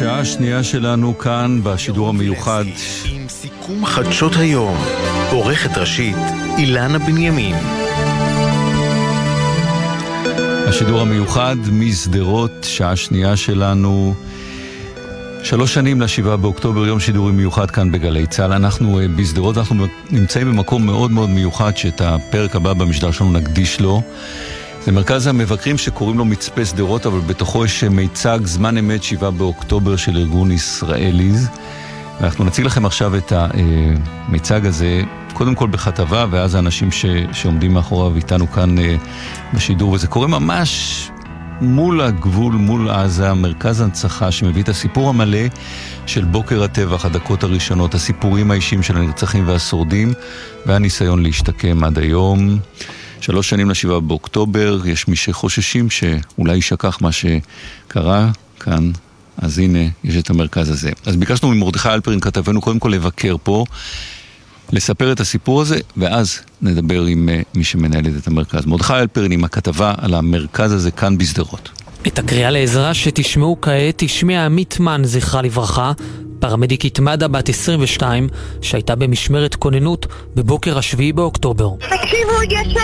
השעה השנייה שלנו כאן בשידור המיוחד. עם סיכום חדשות היום, עורכת ראשית אילנה בנימין. השידור המיוחד מסדרות, שעה שנייה שלנו. 3 שנים ל7 באוקטובר, יום שידורי מיוחד כאן בגלי צהל. אנחנו בסדרות, אנחנו נמצאים במקום מאוד מאוד מיוחד שאת הפרק הבא במשדר שלנו נקדיש לו. זה מרכז המבקרים שקוראים לו מצפה סדרות, אבל בתוכו יש מיצג זמן אמת 7 באוקטובר של ארגון ישראליז. ואנחנו נציג לכם עכשיו את המיצג הזה, קודם כל בכתבה, ואז האנשים שעומדים מאחוריו איתנו כאן בשידור. וזה קורה ממש מול הגבול, מול עזה, מרכז הנצחה שמביא את הסיפור המלא של בוקר הטבח, הדקות הראשונות, הסיפורים האישיים של הנרצחים והשורדים, והניסיון להשתקם עד היום. 3 שנים ל7 באוקטובר, יש מי שחוששים שאולי ישכח מה שקרה כאן, אז הנה, יש את המרכז הזה. אז ביקשנו ממרדכי אלפרין, כתבנו, קודם כל לבקר פה, לספר את הסיפור הזה, ואז נדבר עם מי שמנהלת את המרכז. מרדכי אלפרין עם הכתבה על המרכז הזה כאן בסדרות. את הקריאה לעזרה שתשמעו כעת, תשמע עמית מן, זכרה לברכה, פרמדיקית מד"א בת 22, שהייתה במשמרת כוננות בבוקר 7 באוקטובר. תקשיבו,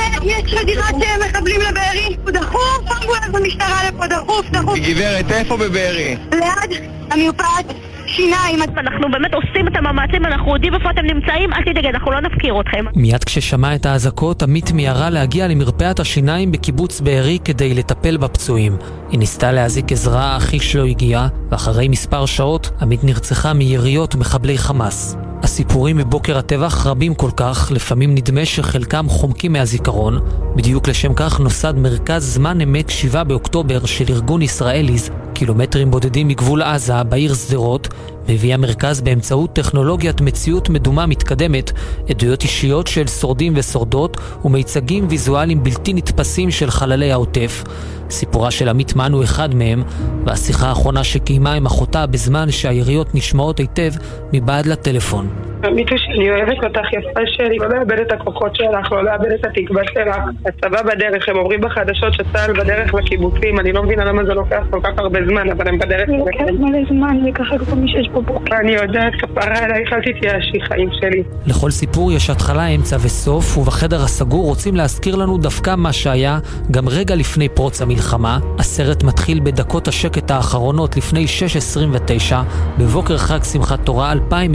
יש חדירת מחבלים לבארי, דחוף, אמבולנס במשטרה לפה, דחוף. גברת, איפה בבארי? ליד המרפאת שיניים. אנחנו באמת עושים את המאמצים, אנחנו יודעים איפה אתם נמצאים, אל תדאגו, אנחנו לא נפקיר אתכם. מיד כששמע את האזעקות, עמית מיהרה להגיע למרפאת השיניים בקיבוץ בארי כדי לטפל בפצועים. היא ניסתה להזיק עזרה, אחי שלו הגיע, ואחרי מספר שעות עמית נרצחה מיריות מחבלי חמאס. הסיפורים מבוקר הטבח רבים כל כך, לפעמים נדמה שחלקם חומקים מהזיכרון. בדיוק לשם כך נוסד מרכז זמן אמת 7 באוקטובר של ארגון ישראליז, קילומטרים בודדים מגבול עזה בעיר סדרות. מביא המרכז באמצעות טכנולוגיית מציאות מדומה מתקדמת, עדויות אישיות של שורדים ושורדות ומיצגים ויזואליים בלתי נתפסים של חללי העוטף. סיפורה של עמית מן הוא אחד מהם, והשיחה האחרונה שקיימה עם אחותה בזמן שהיריות נשמעות היטב מבעד לטלפון. עמיתו שלי, אוהבת אותך, יפה שלי, לא לאבד את הכוחות שלך, לא לאבד את התקווה שלך. הצבא בדרך, הם אומרים בחדשות שצה"ל בדרך לקיבוצים, אני לא מבינה למה זה לוקח כל כך הרבה זמן, אבל הם בדרך. לוקח מלא זמן, וככה כבר מי שיש בבוקר. אני יודעת, כפרה עלייך, אל תתייאשי, חיים שלי. לכל סיפור יש התחלה, אמצע וסוף, ובחדר הסגור רוצים להזכיר לנו דווקא מה שהיה גם רגע לפני פרוץ המלחמה. הסרט מתחיל בדקות השקט האחרונות לפני 6:29, בבוקר חג שמחת תורה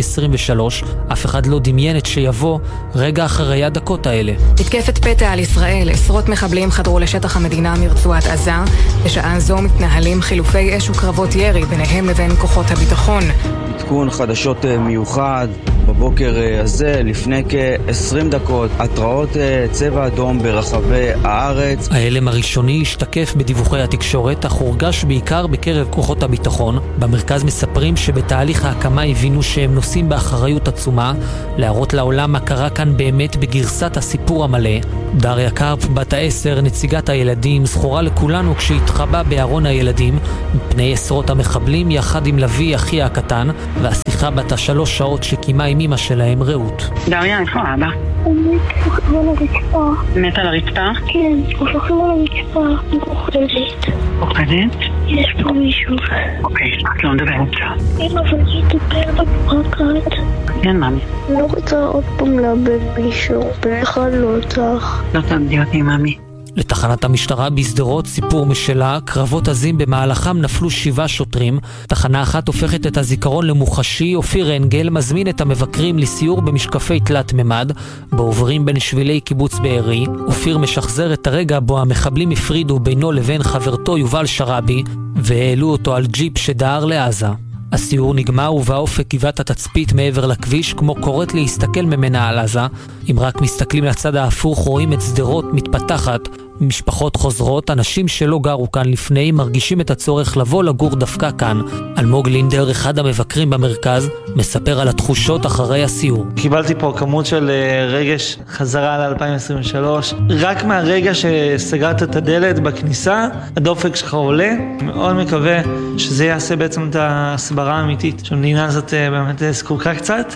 2023. אף אחד לא דמיין את שיבוא רגע אחרי הדקות האלה. מתקפת פתע על ישראל, עשרות מחבלים חדרו לשטח המדינה מרצועת עזה. בשעה זו מתנהלים חילופי אש וקרבות ירי ביניהם לבין כוחות הביטחון. עדכון חדשות מיוחד בבוקר הזה, לפני כ-20 דקות, התראות צבע אדום ברחבי הארץ. ההלם הראשוני השתקף בדיווחי התקשורת, אך הורגש בעיקר בקרב כוחות הביטחון. במרכז מספרים שבתהליך ההקמה הבינו שהם נושאים באחריות עצומה, להראות לעולם מה קרה כאן באמת בגרסת הסיפור המלא. דריה קרפ, בת 10, נציגת הילדים, זכורה לכולנו כשהתחבא בארון הילדים, מפני עשרות המחבלים יחד עם לוי, אחי הקטן, והשיחה בת 3 שעות שקיימה עם אמא שלהם, רעות. דריה, איפה אבא? הוא שוכב על הרצפה. מת על הרצפה? כן, הוא שוכב על הרצפה. הוא אוכלת. אוכלת? יש פה מישהו. אוקיי, את לא מדברת. אמא, אבל היא תדבר בפרקת. כן, מאמי. אני לא רוצה עוד פעם לאבד מישהו. באחד לא אותך. לא תעמדי אותי, מאמי. לתחנת המשטרה בסדרות סיפור משלה, קרבות עזים במהלכם נפלו 7 שוטרים. תחנה אחת הופכת את הזיכרון למוחשי. אופיר אנגל מזמין את המבקרים לסיור במשקפי תלת ממד, בו עוברים בין שבילי קיבוץ בארי. אופיר משחזר את הרגע בו המחבלים הפרידו בינו לבין חברתו יובל שרבי, והעלו אותו על ג'יפ שדהר לעזה. הסיור נגמר ובאופק גבעת התצפית מעבר לכביש כמו קוראת להסתכל ממנה על עזה. אם רק מסתכלים לצד ההפוך רואים את סדרות מתפתחת, משפחות חוזרות, אנשים שלא גרו כאן לפני מרגישים את הצורך לבוא לגור דווקא כאן. אלמוג לינדר, אחד המבקרים במרכז, מספר על התחושות אחרי הסיור. קיבלתי פה כמות של רגש חזרה ל-2023. רק מהרגע שסגרת את הדלת בכניסה, הדופק שלך עולה. מאוד מקווה שזה יעשה בעצם את ההסברה האמיתית, שהמדינה הזאת באמת זקוקה קצת.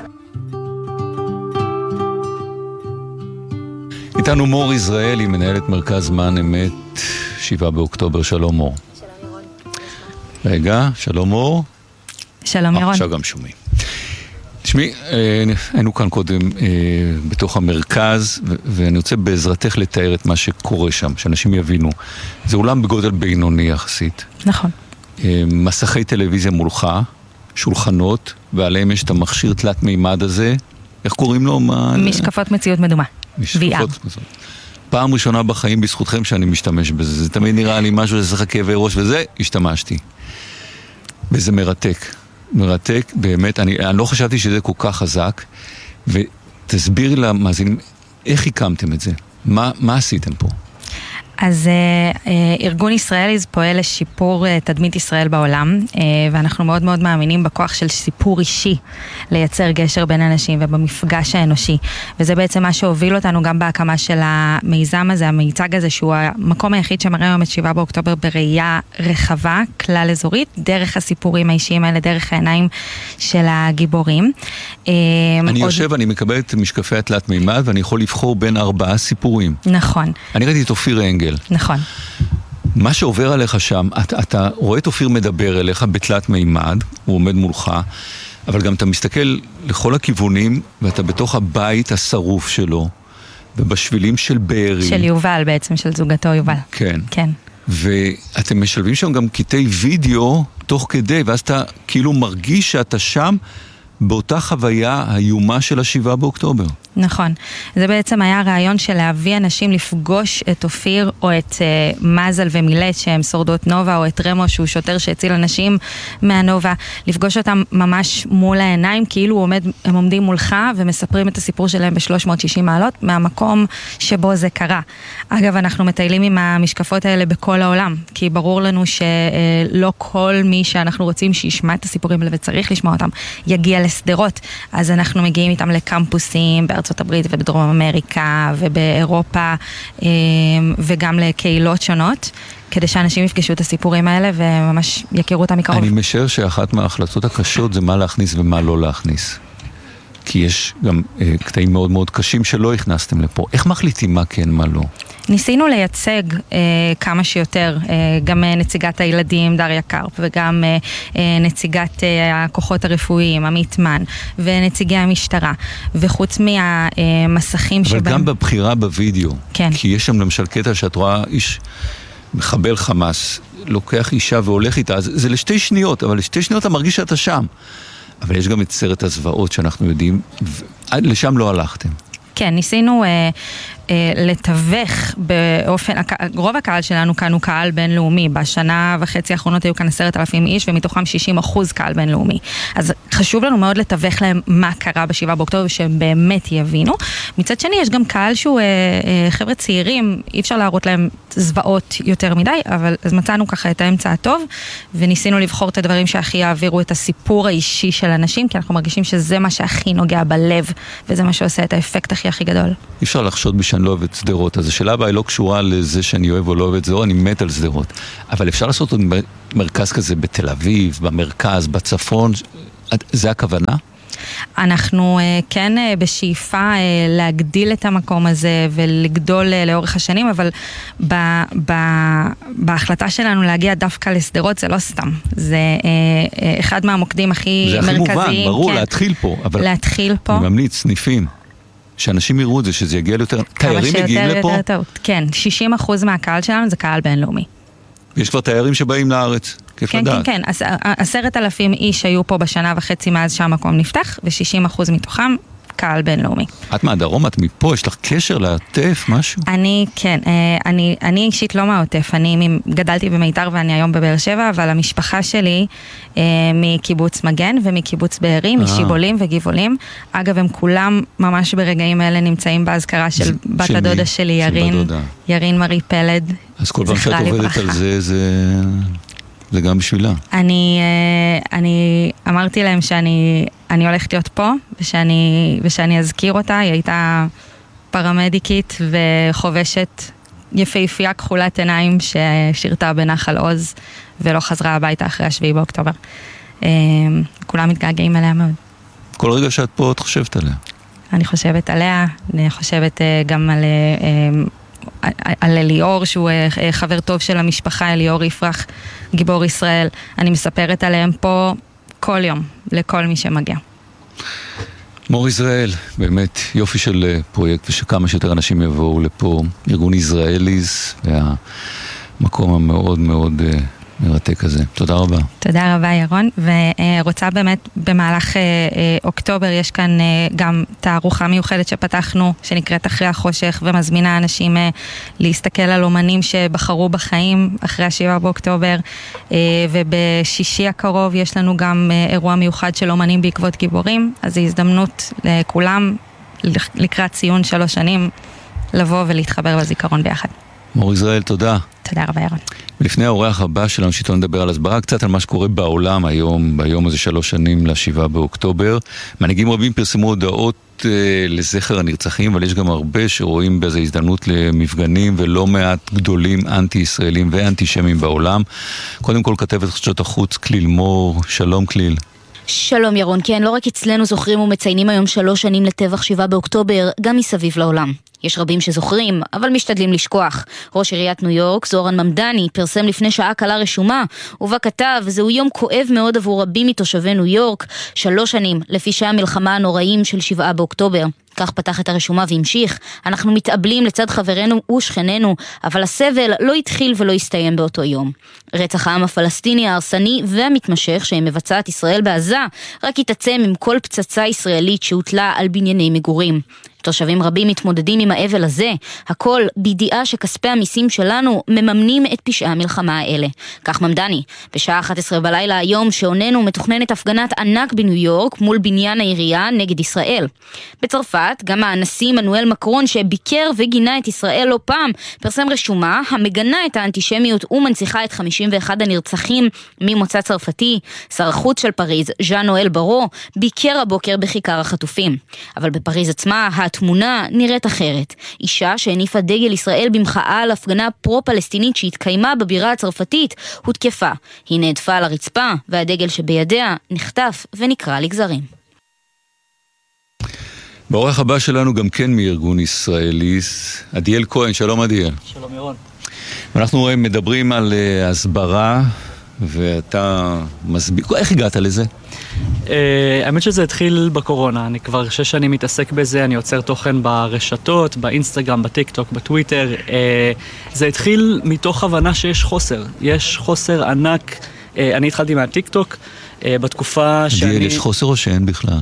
איתנו מור יזרעאלי, מנהלת מרכז זמן אמת 7 באוקטובר. שלום מור. שלום ירון. רגע, שלום מור. שלום ירון. עכשיו גם שומעים. תשמעי, היינו כאן קודם בתוך המרכז, ואני רוצה בעזרתך לתאר את מה שקורה שם, שאנשים יבינו. זה אולם בגודל בינוני יחסית. נכון. מסכי טלוויזיה מולך, שולחנות, ועליהם יש את המכשיר תלת מימד הזה. איך קוראים לו? משקפות מציאות מדומה. משקפות מציאות. פעם ראשונה בחיים בזכותכם שאני משתמש בזה. זה תמיד נראה לי משהו שזה כאבי ראש, וזה השתמשתי. וזה מרתק. מרתק, באמת, אני לא חשבתי שזה כל כך חזק, ותסבירי למאזינים, איך הקמתם את זה? מה עשיתם פה? אז ארגון ישראליז פועל לשיפור תדמית ישראל בעולם, ואנחנו מאוד מאוד מאמינים בכוח של סיפור אישי לייצר גשר בין אנשים ובמפגש האנושי. וזה בעצם מה שהוביל אותנו גם בהקמה של המיזם הזה, המיצג הזה, שהוא המקום היחיד שמראה היום את 7 באוקטובר בראייה רחבה, כלל אזורית, דרך הסיפורים האישיים האלה, דרך העיניים של הגיבורים. אני יושב, אני מקבל את משקפי התלת מימד, ואני יכול לבחור בין 4 סיפורים. נכון. אני ראיתי את אופיר אנגל. נכון. מה שעובר עליך שם, אתה רואה את אופיר מדבר אליך בתלת מימד, הוא עומד מולך, אבל גם אתה מסתכל לכל הכיוונים, ואתה בתוך הבית השרוף שלו, ובשבילים של בארי. של יובל בעצם, של זוגתו יובל. כן. כן. ואתם משלבים שם גם קטעי וידאו תוך כדי, ואז אתה כאילו מרגיש שאתה שם באותה חוויה האיומה של 7 באוקטובר. נכון. זה בעצם היה הרעיון של להביא אנשים לפגוש את אופיר או את מזל ומילט שהם שורדות נובה, או את רמו שהוא שוטר שהציל אנשים מהנובה, לפגוש אותם ממש מול העיניים, כאילו הם עומדים מולך ומספרים את הסיפור שלהם ב-360 מעלות מהמקום שבו זה קרה. אגב, אנחנו מטיילים עם המשקפות האלה בכל העולם, כי ברור לנו שלא כל מי שאנחנו רוצים שישמע את הסיפורים האלה וצריך לשמוע אותם, יגיע לסדרות. אז אנחנו מגיעים איתם לקמפוסים בארצות הברית ובדרום אמריקה ובאירופה וגם לקהילות שונות, כדי שאנשים יפגשו את הסיפורים האלה וממש יכירו אותם מקרוב. אני משער שאחת מההחלטות הקשות זה מה להכניס ומה לא להכניס. כי יש גם קטעים מאוד מאוד קשים שלא הכנסתם לפה. איך מחליטים מה כן, מה לא? ניסינו לייצג כמה שיותר, גם נציגת הילדים דריה קרפ, וגם נציגת הכוחות הרפואיים, עמית מן, ונציגי המשטרה. וחוץ מהמסכים אבל גם בבחירה בווידאו. כן. כי יש שם למשל קטע שאת רואה איש מחבל חמאס, לוקח אישה והולך איתה, זה לשתי שניות, אבל לשתי שניות אתה מרגיש שאתה שם. אבל יש גם את סרט הזוועות שאנחנו יודעים, לשם לא הלכתם. כן, ניסינו לתווך באופן, רוב הקהל שלנו כאן הוא קהל בינלאומי, בשנה וחצי האחרונות היו כאן 10,000 איש, ומתוכם 60% קהל בינלאומי. אז חשוב לנו מאוד לתווך להם מה קרה ב7 באוקטובר, שהם באמת יבינו. מצד שני, יש גם קהל שהוא חבר'ה צעירים, אי אפשר להראות להם זוועות יותר מדי, אבל אז מצאנו ככה את האמצע הטוב, וניסינו לבחור את הדברים שהכי יעבירו את הסיפור האישי של אנשים, כי אנחנו מרגישים שזה מה שהכי נוגע בלב, וזה מה שעושה את האפקט הכי גדול. אי אפשר לחשוד שאני לא אוהב את סדרות, אז השאלה הבאה היא לא קשורה לזה שאני אוהב או לא אוהב את סדרות, אני מת על סדרות. אבל אפשר לעשות עוד מרכז כזה בתל אביב, במרכז, בצפון, זה הכוונה? אנחנו כן בשאיפה להגדיל את המקום הזה ולגדול לאורך השנים, אבל בהחלטה שלנו להגיע דווקא לסדרות זה לא סתם. זה אחד מהמוקדים הכי מרכזיים. זה הכי מובן, ברור, להתחיל פה. להתחיל פה. אני ממליץ, סניפים. שאנשים יראו את זה, שזה יגיע ליותר... תיירים מגיעים לפה? כן, 60% מהקהל שלנו זה קהל בינלאומי. יש כבר תיירים שבאים לארץ, כיף לדעת. כן, כן, 10,000 איש היו פה בשנה וחצי מאז שהמקום נפתח, ו60% מתוכם קהל בינלאומי. את מהדרום, את מפה, יש לך קשר לעוטף, משהו? כן, אני אישית לא מהעוטף, אני גדלתי במיתר ואני היום בבאר שבע, אבל המשפחה שלי מקיבוץ מגן ומקיבוץ בארי, משיבולים וגיבולים. אגב, הם כולם ממש ברגעים האלה נמצאים בהזכרה של בת הדודה שלי, ירין מרי פלד. אז כל פעם שאת עובדת על זה, זה גם בשבילה. אני אמרתי להם שאני הולכת להיות פה, ושאני אזכיר אותה. היא הייתה פרמדיקית וחובשת יפהפייה כחולת עיניים ששירתה בנחל עוז, ולא חזרה הביתה אחרי 7 באוקטובר. כולם מתגעגעים אליה מאוד. כל רגע שאת פה, את חושבת עליה? אני חושבת עליה, אני חושבת גם על אליאור, שהוא חבר טוב של המשפחה, אליאור יפרח, גיבור ישראל. אני מספרת עליהם פה כל יום, לכל מי שמגיע. מור ישראל, באמת יופי של פרויקט, ושכמה שיותר אנשים יבואו לפה, ארגון ישראליז, והמקום המאוד מאוד מרתק הזה. תודה רבה. תודה רבה ירון, ורוצה באמת במהלך אוקטובר יש כאן גם תערוכה מיוחדת שפתחנו, שנקראת אחרי החושך, ומזמינה אנשים להסתכל על אומנים שבחרו בחיים אחרי 7 באוקטובר, ובשישי הקרוב יש לנו גם אירוע מיוחד של אומנים בעקבות גיבורים, אז זו הזדמנות לכולם לקראת ציון 3 שנים לבוא ולהתחבר לזיכרון ביחד. מור ישראל, תודה. תודה רבה ירון. ולפני האורח הבא שלנו שיתון לדבר על הסברה, קצת על מה שקורה בעולם היום, ביום הזה 3 שנים ל7 באוקטובר. מנהיגים רבים פרסמו הודעות לזכר הנרצחים, אבל יש גם הרבה שרואים באיזו הזדמנות למפגנים, ולא מעט גדולים אנטי-ישראלים ואנטישמים בעולם. קודם כל כתבת חדשות החוץ כליל מור, שלום כליל. שלום ירון, כן, לא רק אצלנו זוכרים ומציינים היום 3 שנים לטבח 7 באוקטובר, גם מסביב לעולם. יש רבים שזוכרים, אבל משתדלים לשכוח. ראש עיריית ניו יורק, זורן ממדני, פרסם לפני שעה קלה רשומה, ובה כתב, זהו יום כואב מאוד עבור רבים מתושבי ניו יורק, 3 שנים לפשעי המלחמה הנוראים של 7 באוקטובר. כך פתח את הרשומה והמשיך, אנחנו מתאבלים לצד חברינו ושכנינו, אבל הסבל לא התחיל ולא הסתיים באותו יום. רצח העם הפלסטיני ההרסני והמתמשך שמבצעת ישראל בעזה, רק התעצם עם כל פצצה ישראלית שהוטלה על בנייני מגורים. תושבים רבים מתמודדים עם האבל הזה, הכל בידיעה שכספי המיסים שלנו מממנים את פשעי המלחמה האלה. כך ממדני, בשעה 11 בלילה היום שעוננו מתוכננת הפגנת ענק בניו יורק מול בניין העירייה נגד ישראל. בצרפת, גם הנשיא מנואל מקרון שביקר וגינה את ישראל לא פעם, פרסם רשומה המגנה את האנטישמיות ומנציחה את 51 הנרצחים ממוצא צרפתי. שר החוץ של פריז, ז'אן נואל ברו, ביקר הבוקר בכיכר החטופים. אבל בפריז עצמה, התמונה נראית אחרת. אישה שהניפה דגל ישראל במחאה על הפגנה פרו-פלסטינית שהתקיימה בבירה הצרפתית, הותקפה. היא נעדפה על הרצפה, והדגל שבידיה נחטף ונקרע לגזרים. באורח הבא שלנו גם כן מארגון ישראליז, עדיאל כהן, שלום עדיאל. שלום ירון. אנחנו מדברים על הסברה, ואתה מסביר, איך הגעת לזה? האמת שזה התחיל בקורונה, אני כבר 6 שנים מתעסק בזה, אני יוצר תוכן ברשתות, באינסטגרם, בטיקטוק, בטוויטר. זה התחיל מתוך הבנה שיש חוסר, יש חוסר ענק. אני התחלתי מהטיקטוק בתקופה שאני... עדיאל, יש חוסר או שאין בכלל?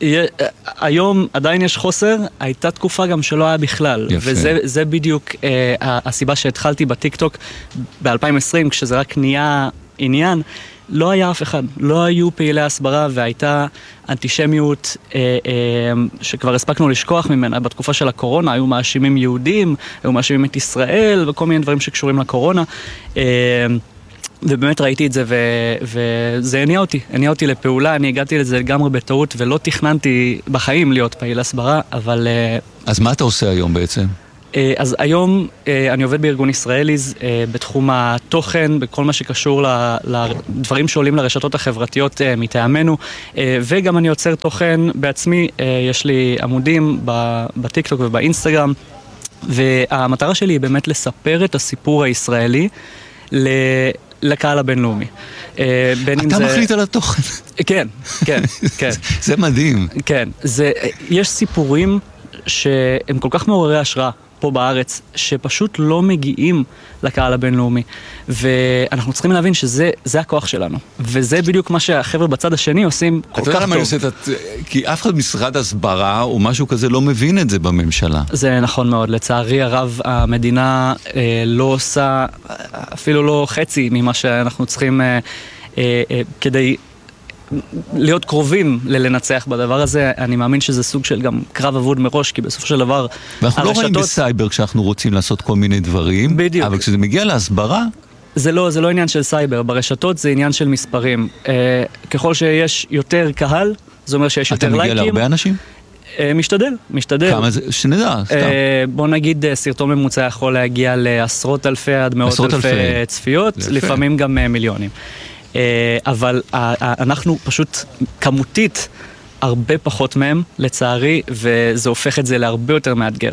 היום עדיין יש חוסר, הייתה תקופה גם שלא היה בכלל. יפה. וזה בדיוק הסיבה שהתחלתי בטיקטוק ב-2020, כשזה רק נהיה עניין. לא היה אף אחד, לא היו פעילי הסברה, והייתה אנטישמיות שכבר הספקנו לשכוח ממנה. בתקופה של הקורונה היו מאשימים יהודים, היו מאשימים את ישראל וכל מיני דברים שקשורים לקורונה, ובאמת ראיתי את זה וזה הניע אותי לפעולה. אני הגעתי לזה לגמרי בטעות ולא תכננתי בחיים להיות פעיל הסברה, אבל... אז מה אתה עושה היום בעצם? אז היום אני עובד בארגון ישראליז בתחום התוכן, בכל מה שקשור לדברים שעולים לרשתות החברתיות מטעמנו, וגם אני יוצר תוכן בעצמי. יש לי עמודים בטיקטוק ובאינסטגרם, והמטרה שלי היא באמת לספר את הסיפור הישראלי לקהל הבינלאומי. אתה מחליט על התוכן. כן. זה מדהים. כן, יש סיפורים שהם כל כך מעוררי השראה פה בארץ, שפשוט לא מגיעים לקהל הבינלאומי. ואנחנו צריכים להבין שזה הכוח שלנו. וזה בדיוק מה שהחבר'ה בצד השני עושים כל כך טוב. כי אף אחד משרד הסברה או משהו כזה לא מבין את זה בממשלה. זה נכון מאוד. לצערי הרב, המדינה לא עושה אפילו לא חצי ממה שאנחנו צריכים כדי להיות קרובים לנצח בדבר הזה. אני מאמין שזה סוג של גם קרב אבוד מראש, כי בסופו של דבר ואנחנו לא רואים בסייבר כשאנחנו רוצים לעשות כל מיני דברים, בדיוק. אבל כשזה מגיע להסברה זה לא עניין של סייבר, ברשתות זה עניין של מספרים. ככל שיש יותר קהל, זה אומר שיש יותר לייקים. אתה מגיע להרבה אנשים? משתדל. כמה זה? שנדע, סתם. בוא נגיד, סרטון ממוצע יכול להגיע לעשרות אלפי עד מאות אלפי צפיות, לפעמים גם מיליונים. אבל אנחנו פשוט כמותית הרבה פחות מהם, לצערי, וזה הופך את זה להרבה יותר מאתגר.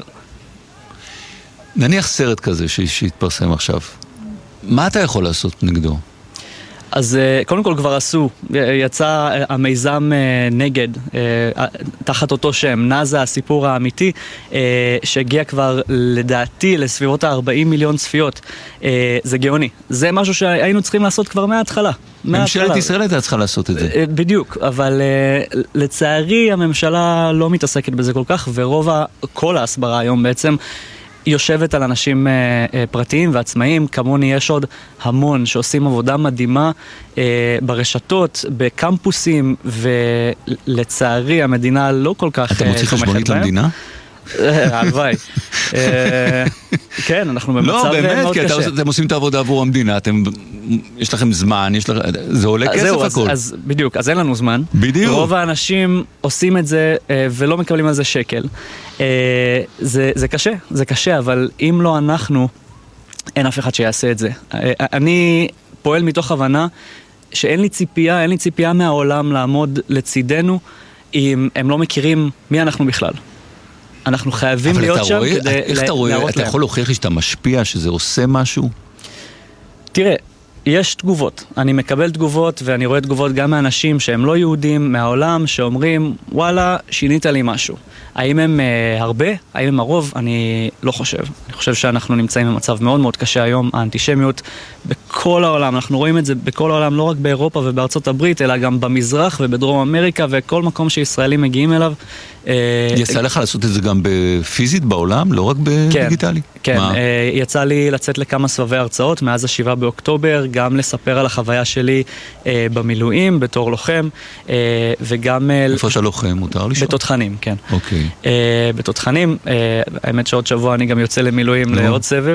נניח סרט כזה שהתפרסם עכשיו, מה אתה יכול לעשות נגדו? אז קודם כל כבר עשו, יצא המיזם נגד, תחת אותו שם, נאזה, הסיפור האמיתי, שהגיע כבר לדעתי לסביבות ה-40 מיליון צפיות. זה גאוני. זה משהו שהיינו צריכים לעשות כבר מההתחלה. ממשלת ישראל הייתה צריכה לעשות את זה. בדיוק, אבל לצערי הממשלה לא מתעסקת בזה כל כך, כל ההסברה היום בעצם יושבת על אנשים פרטיים ועצמאיים. כמוני יש עוד המון שעושים עבודה מדהימה ברשתות, בקמפוסים, ולצערי המדינה לא כל כך אתה מוציא חשבונית למדינה? הלוואי. כן, אנחנו במצב מאוד קשה. לא, באמת, כי אתם עושים את העבודה עבור המדינה, יש לכם זמן, זה עולה כסף הכל. אז בדיוק, אז אין לנו זמן. בדיוק. רוב האנשים עושים את זה ולא מקבלים על זה שקל. זה קשה, זה קשה, אבל אם לא אנחנו, אין אף אחד שיעשה את זה. אני פועל מתוך הבנה שאין לי ציפייה מהעולם לעמוד לצידנו אם הם לא מכירים מי אנחנו בכלל. אנחנו חייבים להיות שם כדי להראות להם. אתה יכול להוכיח לי שאתה משפיע, שזה עושה משהו? תראה, יש תגובות. אני מקבל תגובות, ואני רואה תגובות גם מאנשים שהם לא יהודים, מהעולם, שאומרים, וואלה, שינית לי משהו. האם הם הרבה? האם הם הרוב? אני לא חושב. אני חושב שאנחנו נמצאים במצב מאוד מאוד קשה היום. האנטישמיות בכל העולם, אנחנו רואים את זה בכל העולם, לא רק באירופה ובארצות הברית, אלא גם במזרח ובדרום אמריקה, וכל מקום שישראלים מגיעים אליו. יצא לך לעשות את זה גם בפיזית בעולם, לא רק בדיגיטלי? כן, יצא לי לצאת לכמה סבבי הרצאות מאז 7 באוקטובר, גם לספר על החוויה שלי במילואים, בתור לוחם, וגם... איפה אתה לוחם? מותר לשאול? בתותחנים, כן. אוקיי. בתותחנים, האמת שעוד שבוע אני גם יוצא למילואים לעוד סבב.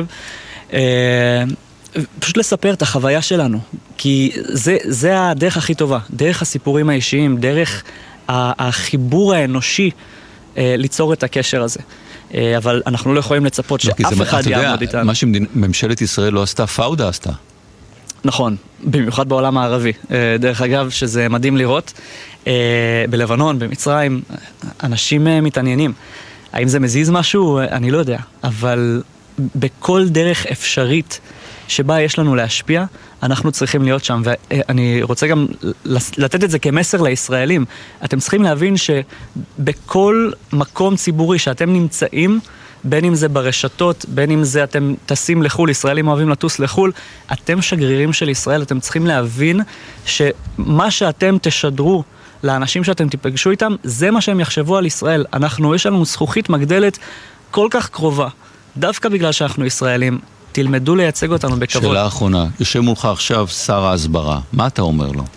פשוט לספר את החוויה שלנו, כי זה הדרך הכי טובה, דרך הסיפורים האישיים, דרך החיבור האנושי ליצור את הקשר הזה. אבל אנחנו לא יכולים לצפות שאף אחד יעמוד איתנו. מה שממשלת ישראל לא עשתה, פאודה עשתה. נכון, במיוחד בעולם הערבי. דרך אגב, שזה מדהים לראות, בלבנון, במצרים, אנשים מתעניינים. האם זה מזיז משהו? אני לא יודע. אבל בכל דרך אפשרית שבה יש לנו להשפיע, אנחנו צריכים להיות שם. ואני רוצה גם לתת את זה כמסר לישראלים. אתם צריכים להבין שבכל מקום ציבורי שאתם נמצאים, בין אם זה ברשתות, בין אם זה אתם טסים לחול, ישראלים אוהבים לטוס לחול, אתם שגרירים של ישראל, אתם צריכים להבין שמה שאתם תשדרו לאנשים שאתם תיפגשו איתם, זה מה שהם יחשבו על ישראל. יש לנו זכוכית מגדלת כל כך קרובה, דווקא בגלל שאנחנו ישראלים. תלמדו לייצג אותנו בכבוד. שאלה האחרונה, יושב מולך עכשיו שר ההסברה, מה אתה אומר לו?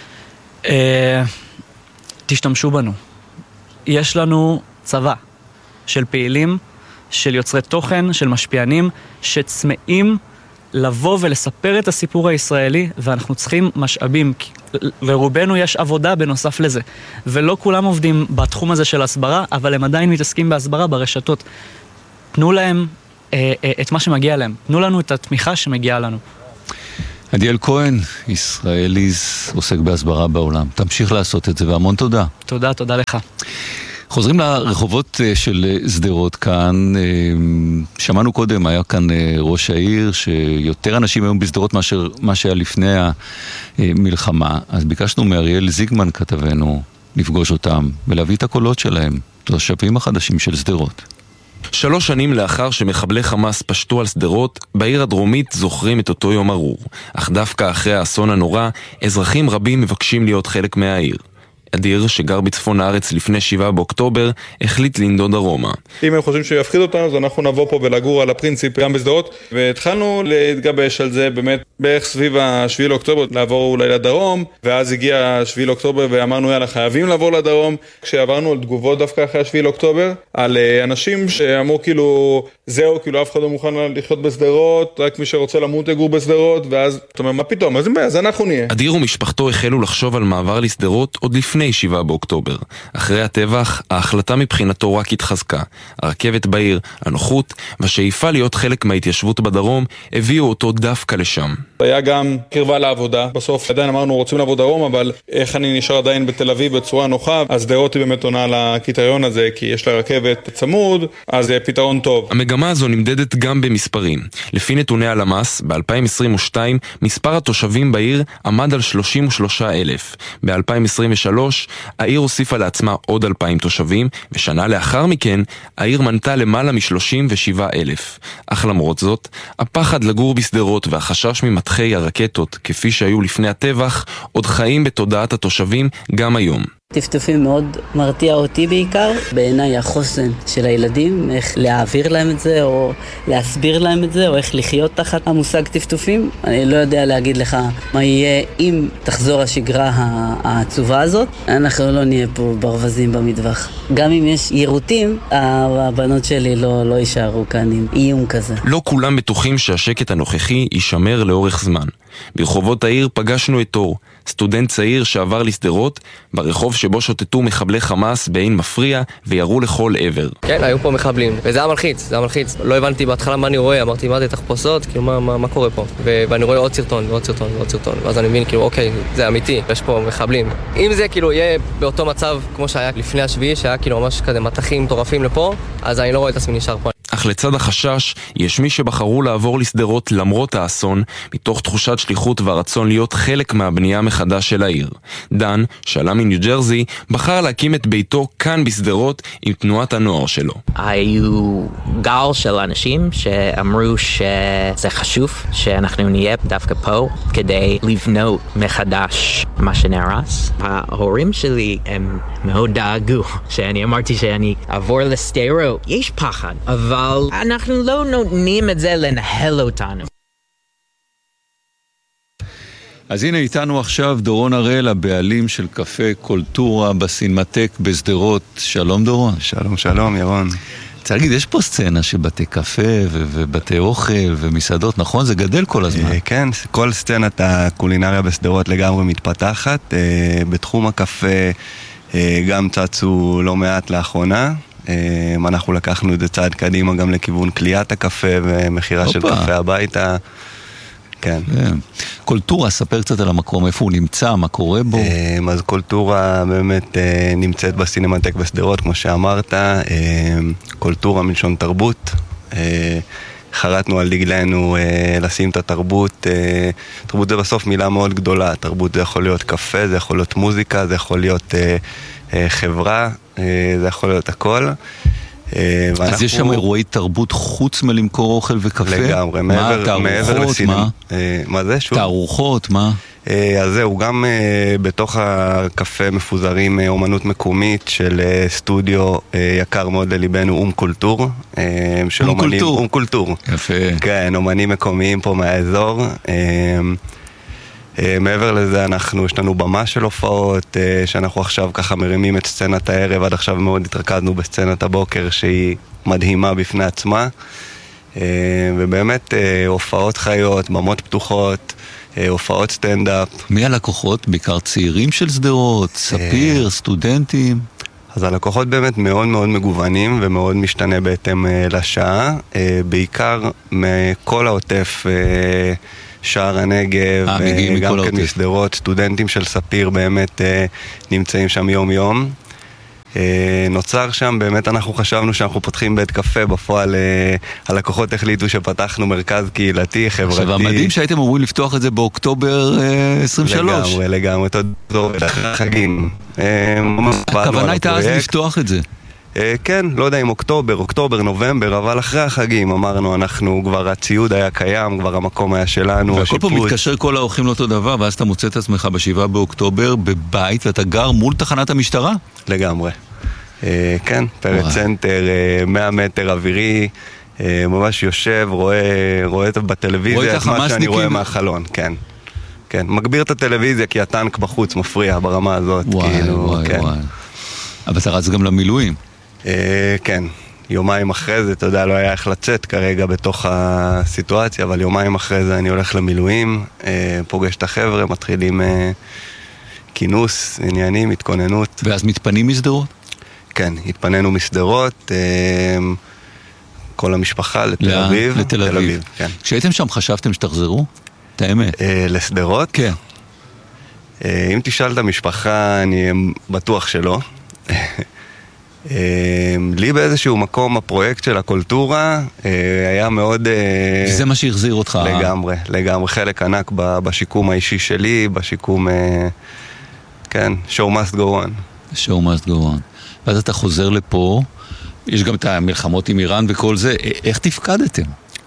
תשתמשו בנו. יש לנו צבא של פעילים, של יוצרי תוכן, של משפיענים, שצמאים לבוא ולספר את הסיפור הישראלי, ואנחנו צריכים משאבים. לרובנו יש עבודה בנוסף לזה, ולא כולם עובדים בתחום הזה של הסברה, אבל הם עדיין מתעסקים בהסברה ברשתות. תנו להם את מה שמגיע להם. תנו לנו את התמיכה שמגיעה לנו. עדיאל כהן, ישראליז, עוסק בהסברה בעולם. תמשיך לעשות את זה, והמון תודה. תודה לך. חוזרים לרחובות של שדרות כאן. שמענו קודם, היה כאן ראש העיר, שיותר אנשים היום בשדרות מאשר מה שהיה לפני המלחמה. אז ביקשנו מאריאל זיגמן כתבנו לפגוש אותם ולהביא את הקולות שלהם, תושבים החדשים של שדרות. 3 שנים לאחר שמחבלי חמאס פשטו על שדרות, בעיר הדרומית זוכרים את אותו יום ארור. אך דווקא אחרי האסון הנורא, אזרחים רבים מבקשים להיות חלק מהעיר. אדיר, שגר בצפון הארץ לפני 7 באוקטובר, החליט לנדוד דרומה. אם הם חושבים שהוא יפחיד אותנו, אז אנחנו נבוא פה ולגור על הפרינציפ גם בשדרות, והתחלנו להתגבש על זה באמת בערך סביב ה-7 לאוקטובר, לעבור אולי לדרום, ואז הגיע 7 לאוקטובר ואמרנו יאללה, חייבים לעבור לדרום, כשעברנו על תגובות דווקא אחרי 7 לאוקטובר, על אנשים שאמרו כאילו, זהו, כאילו אף אחד לא מוכן לחיות בשדרות, רק מי שרוצה למות יגור בשדרות, ואז אתה אומר, מה פתאום? אז אנחנו נהיה. אדיר ומשפחתו החלו לחשוב על מעבר לשדרות עוד לפני לפני 7 באוקטובר. אחרי הטבח, ההחלטה מבחינתו רק התחזקה. הרכבת בעיר, הנוחות, והשאיפה להיות חלק מההתיישבות בדרום, הביאו אותו דווקא לשם. היה גם קרבה לעבודה. בסוף עדיין אמרנו רוצים לעבוד דרום, אבל איך אני נשאר עדיין בתל אביב בצורה נוחה? אז שדרות היא באמת עונה לקריטריון הזה, כי יש לה רכבת צמוד, אז זה פתרון טוב. המגמה הזו נמדדת גם במספרים. לפי נתוני הלמ"ס, ב-2022 מספר התושבים בעיר עמד על 33,000. ב-2023 העיר הוסיפה לעצמה עוד 2,000 תושבים, ושנה לאחר מכן העיר מנתה למעלה מ-37,000. אך למרות זאת, הפחד לגור בשדרות והחשש ממתחי הרקטות, כפי שהיו לפני הטבח, עוד חיים בתודעת התושבים גם היום. טפטופים מאוד מרתיע אותי בעיקר. בעיניי החוסן של הילדים, איך להעביר להם את זה או להסביר להם את זה או איך לחיות תחת המושג טפטופים. אני לא יודע להגיד לך מה יהיה אם תחזור השגרה העצובה הזאת. אנחנו לא נהיה פה ברווזים במטווח. גם אם יש יירוטים, הבנות שלי לא יישארו כאן עם איום כזה. לא כולם בטוחים שהשקט הנוכחי יישמר לאורך זמן. ברחובות העיר פגשנו את אור, סטודנט צעיר שעבר לשדרות, ברחוב שבו שוטטו מחבלי חמאס בעין מפריע וירו לכל עבר. כן, היו פה מחבלים, וזה היה מלחיץ, זה היה מלחיץ. לא הבנתי בהתחלה מה אני רואה, אמרתי מה זה תחפושות, כאילו מה קורה פה? ואני רואה עוד סרטון ועוד סרטון ועוד סרטון, ואז אני מבין כאילו אוקיי, זה אמיתי, יש פה מחבלים. אם זה כאילו יהיה באותו מצב כמו שהיה לפני השביעי, שהיה כאילו ממש כזה מתחים מטורפים לפה, אז אני לא רואה את עצמי נשאר פה. אך לצד החשש, יש מי שבחרו לעבור לשדרות למרות האסון, מתוך תחושת שליחות והרצון להיות חלק מהבנייה מחדש של העיר. דן, שעלה מניו ג'רזי, בחר להקים את ביתו כאן בשדרות עם תנועת הנוער שלו. היו גל של אנשים שאמרו שזה חשוב שאנחנו נהיה דווקא פה כדי לבנות מחדש מה שנהרס. ההורים שלי הם מאוד דאגו שאני אמרתי שאני אעבור לשדרות. יש פחד, אבל אנחנו לא נותנים את זה לנהל אותנו. אז הנה איתנו עכשיו דורון הראל, הבעלים של קפה קולטורה בסינמטק בשדרות. שלום דורון. שלום, שלום ירון. צריך להגיד, יש פה סצנה שבתי קפה ובתי אוכל ומסעדות, נכון? זה גדל כל הזמן. כן, כל סצנת הקולינריה בשדרות לגמרי מתפתחת. בתחום הקפה גם צצו לא מעט לאחרונה. אנחנו לקחנו את זה צעד קדימה גם לכיוון קליית הקפה ומחירה של קפה הביתה. כן. קולטורה, ספר קצת על המקום, איפה הוא נמצא, מה קורה בו? אז קולטורה באמת נמצאת בסינמטק בשדרות, כמו שאמרת. קולטורה מלשון תרבות. חרטנו על דגלנו לשים את התרבות. תרבות זה בסוף מילה מאוד גדולה. תרבות זה יכול להיות קפה, זה יכול להיות מוזיקה, זה יכול להיות חברה, זה יכול להיות הכל. אז יש שם אירועי תרבות חוץ מלמכור אוכל וקפה? לגמרי, מעבר לסינמה. מה זה? תערוכות, מה? אז זהו, גם בתוך הקפה מפוזרים אומנות מקומית של סטודיו יקר מאוד לליבנו, אום קולטור. אום קולטור. יפה. כן, אומנים מקומיים פה מהאזור. מעבר לזה יש לנו במה של הופעות, שאנחנו עכשיו ככה מרימים את סצנת הערב, עד עכשיו מאוד התרכזנו בסצנת הבוקר שהיא מדהימה בפני עצמה, ובאמת הופעות חיות, במות פתוחות, הופעות סטנדאפ. מי הלקוחות? בעיקר צעירים של שדרות, ספיר, סטודנטים? אז הלקוחות באמת מאוד מאוד מגוונים ומאוד משתנה בהתאם לשעה, בעיקר מכל העוטף, שער הנגב, גם כן מסדרות, סטודנטים של ספיר באמת נמצאים שם יום יום. נוצר שם, באמת אנחנו חשבנו שאנחנו פותחים בית קפה, בפועל הלקוחות החליטו שפתחנו מרכז קהילתי, חברתי. עכשיו המדהים שהייתם אמורים לפתוח את זה באוקטובר 23. לגמרי, תודה אחרי החגים. הכוונה הייתה אז לפתוח את זה. כן, לא יודע אם אוקטובר, נובמבר, אבל אחרי החגים אמרנו, אנחנו כבר הציוד היה קיים, כבר המקום היה שלנו, והכל פה מתקשר כל האורחים לאותו דבר, ואז אתה מוצא את עצמך ב7 באוקטובר בבית, ואתה גר מול תחנת המשטרה? לגמרי. כן, פרץ סנטר, 100 מטר אווירי, ממש יושב, רואה בטלוויזיה את מה שאני רואה מהחלון, כן. כן, מגביר את הטלוויזיה כי הטנק בחוץ מפריע ברמה הזאת. וואי. אבל אתה רץ גם למילואים. כן, יומיים אחרי זה, אתה יודע, לא היה איך לצאת כרגע בתוך הסיטואציה, אבל יומיים אחרי זה אני הולך למילואים, פוגש את החבר'ה, מתחילים כינוס, עניינים, התכוננות. ואז מתפנים מסדרות? כן, התפנינו מסדרות, כל המשפחה לתל אביב. לתל אביב, כן. כשהייתם שם חשבתם שתחזרו? את האמת. לסדרות? כן. אם תשאל את המשפחה, אני בטוח שלא. לי באיזשהו מקום הפרויקט של הקולטורה היה מאוד... זה מה שהחזיר אותך. לגמרי, חלק ענק בשיקום האישי שלי, בשיקום, כן, show must go on. show must go on. ואז אתה חוזר לפה, יש גם את המלחמות עם איראן וכל זה, איך תפקדתם?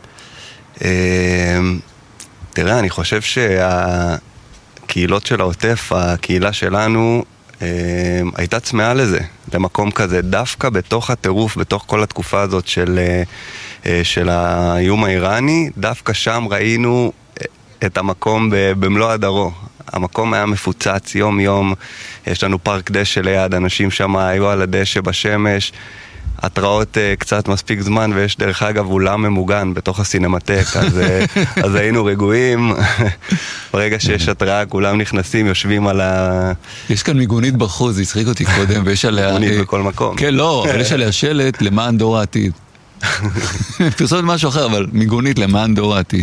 תראה, אני חושב שהקהילות של העוטף, הקהילה שלנו, הייתה צמאה לזה, למקום כזה, דווקא בתוך הטירוף, בתוך כל התקופה הזאת של האיום האיראני, דווקא שם ראינו את המקום במלוא הדרו. המקום היה מפוצץ יום יום, יש לנו פארק דשא ליד, אנשים שם היו על הדשא בשמש, התראות קצת מספיק זמן, ויש דרך אגב אולם ממוגן בתוך הסינמטק, אז היינו רגועים. ברגע שיש התראה, כולם נכנסים, יושבים על ה... יש כאן מיגונית בחוץ, זה הצחיק אותי קודם, ויש עליה... מיגונית בכל מקום. כן, לא, אבל יש עליה שלט למען דור העתיד. פרסומת משהו אחר, אבל מיגונית למען דור העתיד.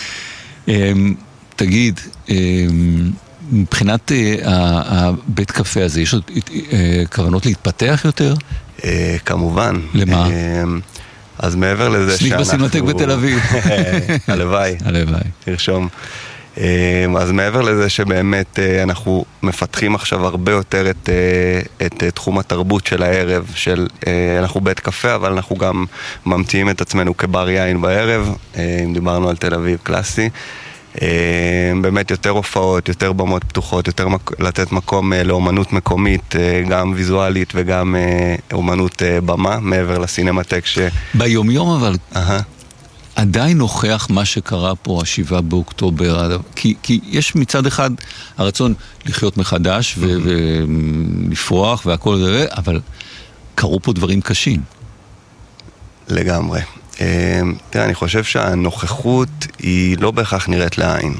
תגיד, מבחינת הבית קפה הזה, יש עוד כוונות להתפתח יותר? כמובן. למה? אז מעבר לזה סניף בסינמטק בתל אביב. הלוואי. תרשום. אז מעבר לזה שבאמת אנחנו מפתחים עכשיו הרבה יותר את תחום התרבות של הערב, אנחנו בית קפה, אבל אנחנו גם ממציאים את עצמנו כבר יין בערב, אם דיברנו על תל אביב קלאסי. באמת יותר הופעות, יותר במות פתוחות, יותר לתת מקום לאומנות מקומית, גם ויזואלית וגם אומנות במה, מעבר לסינמטק ביומיום אבל עדיין נוכח מה שקרה פה 7 באוקטובר, כי יש מצד אחד הרצון לחיות מחדש ולפרוח והכל זה, אבל קרו פה דברים קשים. לגמרי. תראה, אני חושב שהנוכחות היא לא בהכרח נראית לעין.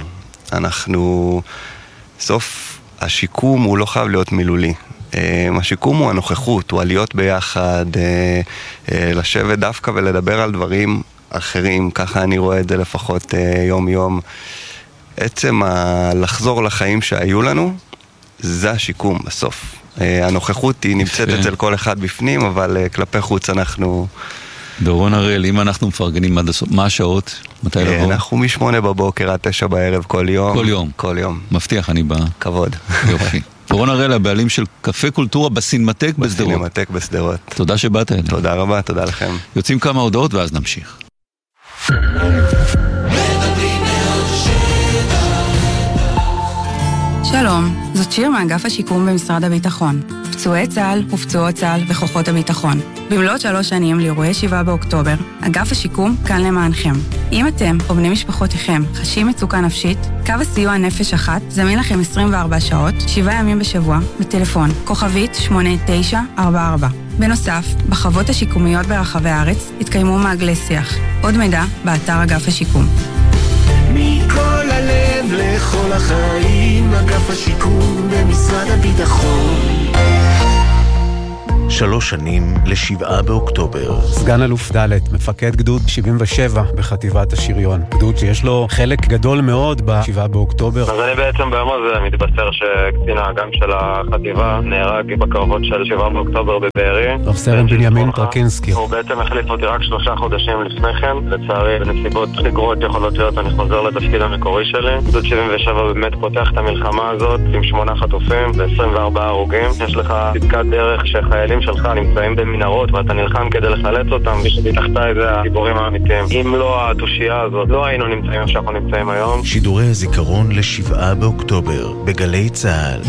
סוף השיקום הוא לא חייב להיות מילולי. השיקום הוא הנוכחות, הוא להיות ביחד, לשבת דווקא ולדבר על דברים אחרים, ככה אני רואה את זה לפחות יום יום. עצם לחזור לחיים שהיו לנו, זה השיקום בסוף. הנוכחות היא נמצאת אצל כל אחד בפנים, אבל כלפי חוץ אנחנו... דורון הראל, אם אנחנו מפרגנים עד הסוף, מה השעות? מתי לבוא? אנחנו מ8 בבוקר עד 9 בערב כל יום. כל יום? כל יום. מבטיח, אני בא. כבוד. יופי. דורון הראל, הבעלים של קפה קולטורה בסינמטק בסדרות. בסינמטק בסדרות. תודה שבאת אליי. תודה רבה, תודה לכם. יוצאים כמה הודעות ואז נמשיך. שלום, זאת שיר מאגף השיקום במשרד הביטחון. פצועי צה"ל ופצועות צה"ל וכוחות הביטחון. במלאת 3 שנים לאירועי 7 באוקטובר, אגף השיקום כאן למענכם. אם אתם או בני משפחותיכם חשים מצוקה נפשית, קו הסיוע נפש אחת זמין לכם 24 שעות, 7 ימים בשבוע, בטלפון כוכבית 8944. בנוסף, בחוות השיקומיות ברחבי הארץ התקיימו מעגלי שיח. עוד מידע באתר אגף השיקום. מכל הלב לכל החיים, אגף השיקום במשרד הביטחון. 3 שנים ל7 באוקטובר. סגן אלוף ד', מפקד גדוד 77 בחטיבת השריון. גדוד שיש לו חלק גדול מאוד ב7 באוקטובר. אז אני בעצם ביום הזה מתבשר שקצין האג"ם של החטיבה נהרג בקרבות של 7 באוקטובר בבארי. רב סרן בנימין טרקינסקי. הוא בעצם החליף אותי רק 3 חודשים לפני כן. לצערי, בנסיבות גרועות יכולות להיות, אני חוזר לתפקיד המקורי שלי. גדוד 77 באמת פותח את המלחמה הזאת עם 8 חטופים ו24 הרוגים. יש לך צדקת דרך שחיילים שלך נמצאים במנהרות ואתה נלחם כדי לחלץ אותם, ושתחתיי זה הגיבורים האמיתיים. אם לא התושייה הזאת, לא היינו נמצאים איפה שאנחנו נמצאים היום. שידורי הזיכרון ל7 באוקטובר בגלי צה"ל.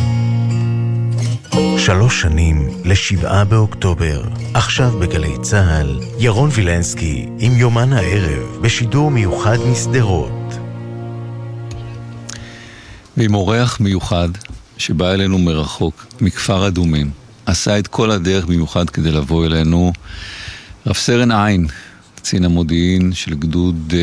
3 שנים ל7 באוקטובר. עכשיו בגלי צה"ל, ירון וילנסקי עם יומן הערב בשידור מיוחד מסדרות. ועם אורח מיוחד שבא אלינו מרחוק, מכפר אדומים. עשה את כל הדרך במיוחד כדי לבוא אלינו, רב סרן עין, קצין המודיעין של גדוד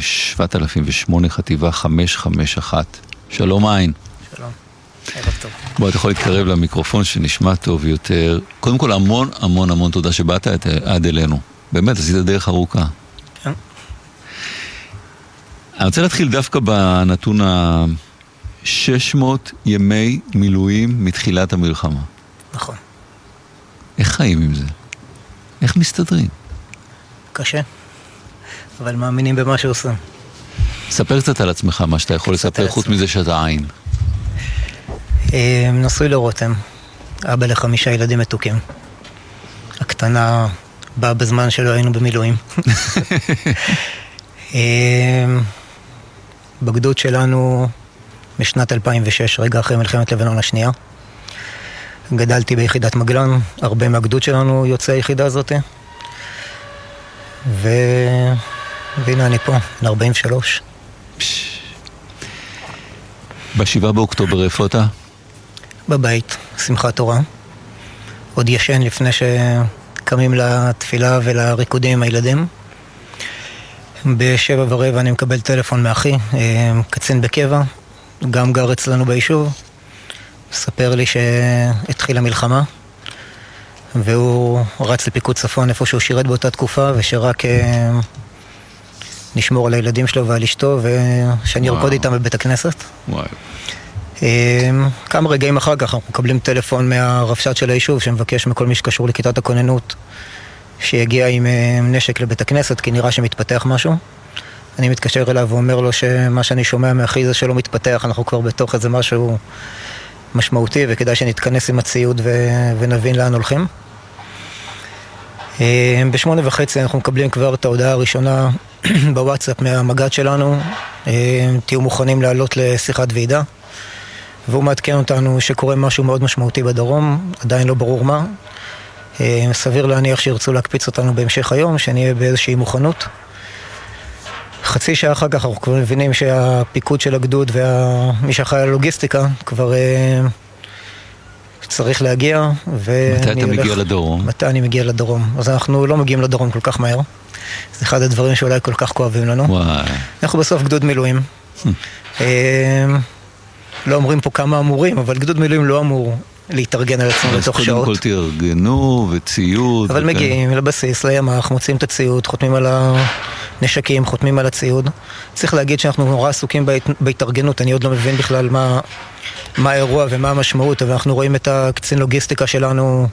7008 חטיבה 551. שלום עין. שלום, ערב טוב. בוא, אתה יכול להתקרב למיקרופון שנשמע טוב יותר. קודם כל, המון המון המון תודה שבאת עד אלינו. באמת, עשית דרך ארוכה. כן. אני רוצה להתחיל דווקא בנתון 600 ימי מילואים מתחילת המלחמה. נכון. איך חיים עם זה? איך מסתדרים? קשה, אבל מאמינים במה שעושים. ספר קצת על עצמך, מה שאתה יכול לספר, חוץ מזה שאתה עין. נשוי לרותם, אבא ל5 ילדים מתוקים. הקטנה באה בזמן שלא היינו במילואים. בגדוד שלנו משנת 2006, רגע אחרי מלחמת לבנון השנייה. גדלתי ביחידת מגלן, הרבה מהגדוד שלנו יוצא היחידה הזאת. והנה אני פה, 43. ב7 באוקטובר איפה אתה? בבית, שמחת תורה. עוד ישן לפני שקמים לתפילה ולריקודים עם הילדים. ב7:15 אני מקבל טלפון מאחי, קצין בקבע, גם גר אצלנו ביישוב. מספר לי שהתחילה מלחמה, והוא רץ לפיקוד צפון איפה שהוא שירת באותה תקופה, ושרק נשמור על הילדים שלו ועל אשתו, ושאני ארקוד איתם בבית הכנסת. כמה רגעים אחר כך אנחנו מקבלים טלפון מהרבש"ץ של היישוב, שמבקש מכל מי שקשור לכיתת הכוננות שיגיע עם נשק לבית הכנסת, כי נראה שמתפתח משהו. אני מתקשר אליו ואומר לו שמה שאני שומע מאחי זה שלא מתפתח, אנחנו כבר בתוך איזה משהו משמעותי, וכדאי שנתכנס עם הציוד ונבין לאן הולכים. ב8:30 אנחנו מקבלים כבר את ההודעה הראשונה בוואטסאפ מהמג"ד שלנו, תהיו מוכנים לעלות לשיחת ועידה, והוא מעדכן אותנו שקורה משהו מאוד משמעותי בדרום, עדיין לא ברור מה. סביר להניח שירצו להקפיץ אותנו בהמשך היום, שנהיה באיזושהי מוכנות. חצי שעה אחר כך אנחנו כבר מבינים שהפיקוד של הגדוד ומי שאחראי על הלוגיסטיקה כבר צריך להגיע. מתי אתה מגיע לדרום? מתי אני מגיע לדרום? אז אנחנו לא מגיעים לדרום כל כך מהר. זה אחד הדברים שאולי כל כך כואבים לנו. אנחנו בסוף גדוד מילואים. לא אומרים פה כמה אמורים, אבל גדוד מילואים לא אמור להתארגן על עצמו בתוך שעות. אז קודם כל תארגנו וציוד. אבל מגיעים לבסיס, לימ"ח, מוצאים את הציוד, חותמים על הנשקים, חותמים על הציוד. צריך להגיד שאנחנו נורא עסוקים בהתארגנות, אני עוד לא מבין בכלל מה האירוע ומה המשמעות, אבל אנחנו רואים את הקצין לוגיסטיקה שלנו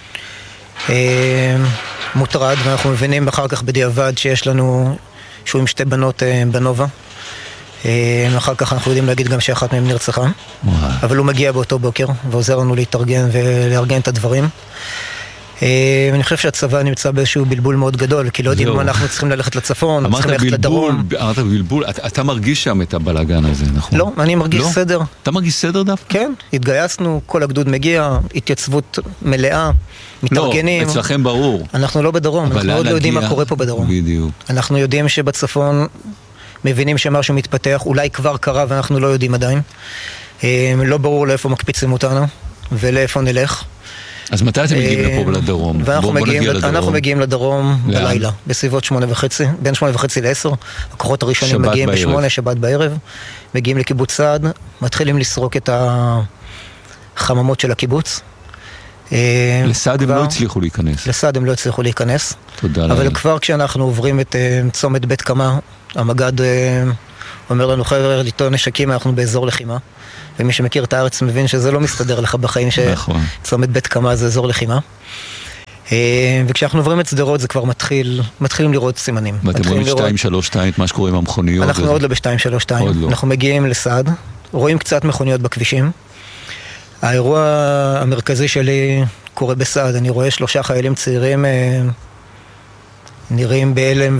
מוטרד, ואנחנו מבינים אחר כך בדיעבד שיש לנו, שהוא עם 2 בנות בנובה. אחר כך אנחנו יודעים להגיד גם שאחת מהם נרצחה. אבל הוא מגיע באותו בוקר ועוזר לנו להתארגן ולארגן את הדברים. אני חושב שהצבא נמצא באיזשהו בלבול מאוד גדול, כי לא יודעים אם אנחנו צריכים ללכת לצפון, צריכים ללכת לדרום. אמרת בלבול, אתה מרגיש שם את הבלגן הזה, נכון? לא, אני מרגיש סדר. אתה מרגיש סדר דווקא? כן, התגייסנו, כל הגדוד מגיע, התייצבות מלאה, מתארגנים. לא, אצלכם ברור. אנחנו לא בדרום, אנחנו עוד לא יודעים מה קורה פה בדרום. בדיוק. אנחנו יודעים שבצפון מבינים שמשהו מתפתח, אולי כבר קרה ואנחנו לא יודעים עדיין. לא ברור לאיפה מקפיצים אותנו ולאיפה נלך. אז מתי אתם מגיעים לפה לדרום? אנחנו מגיעים לדרום בלילה, בסביבות 8:30, בין 8:30 ל-10. הכוחות הראשונים מגיעים ב8, שבת בערב, מגיעים לקיבוץ סעד, מתחילים לסרוק את החממות של הקיבוץ. לסעד הם לא הצליחו להיכנס. לסעד הם לא הצליחו להיכנס. תודה להם. אבל כבר כשאנחנו עוברים את צומת בית קמה, המג"ד אומר לנו, חבר'ה, לטעון נשקים, אנחנו באזור לחימה. ומי שמכיר את הארץ מבין שזה לא מסתדר לך בחיים, שצומת בית קמה זה אזור לחימה. וכשאנחנו עוברים את סדרות זה כבר מתחילים לראות סימנים. ואתם רואים 232 את מה שקורה עם המכוניות? אנחנו עוד לא ב-232. אנחנו מגיעים לסעד, רואים קצת מכוניות בכבישים. האירוע המרכזי שלי קורה בסעד, אני רואה 3 חיילים צעירים נראים בהלם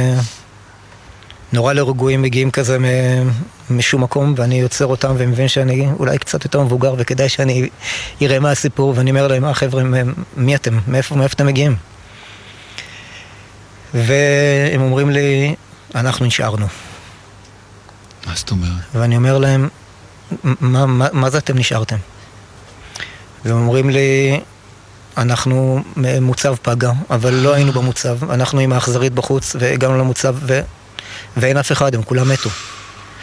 ונורא לרגועים, מגיעים כזה משום מקום, ואני יוצר אותם ומבין שאני אולי קצת יותר מבוגר וכדאי שאני אראה מה הסיפור, ואני אומר להם, חבר'ה, מי אתם? מאיפה אתם מגיעים? והם אומרים לי, אנחנו נשארנו. מה זאת אומרת? ואני אומר להם, מה זה אתם נשארתם? והם אומרים לי, אנחנו מוצב פגע, אבל לא היינו במוצב, אנחנו עם האכזרית בחוץ והגענו למוצב ואין אף אחד, הם כולם מתו.